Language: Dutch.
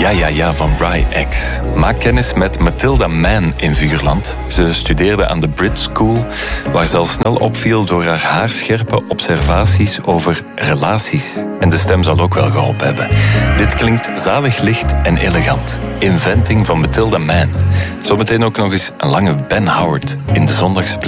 Ja, van Rye X. Maak kennis met Mathilda Mann in Vuurland. Ze studeerde aan de Brit School, waar ze al snel opviel door haar haarscherpe observaties over relaties. En de stem zal ook wel geholpen hebben. Dit klinkt zalig licht en elegant. Inventing van Mathilda Mann. Zometeen ook nog eens een lange Ben Howard in de zondagse